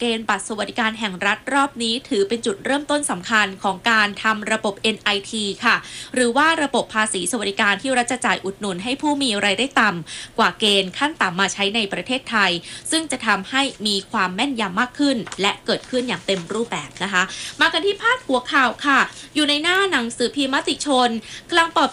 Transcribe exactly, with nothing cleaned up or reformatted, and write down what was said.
เกณฑ์บัตรสวัสดิการแห่งรัฐรอบนี้ถือเป็นจุดเริ่มต้นสำคัญของการทำระบบ เอ็น ไอ ที ค่ะหรือว่าระบบภาษีสวัสดิการที่รัฐจะจ่ายอุดหนุนให้ผู้มีรายได้ต่ำกว่าเกณฑ์ขั้นต่ำมาใช้ในประเทศไทยซึ่งจะทำให้มีความแม่นยำมากขึ้นและเกิดขึ้นอย่างเต็มรูปแบบนะคะมากันที่พาดหัวข่าวค่ะอยู่ในหน้าหนังสือพิมพ์มติชนกำลังปรับ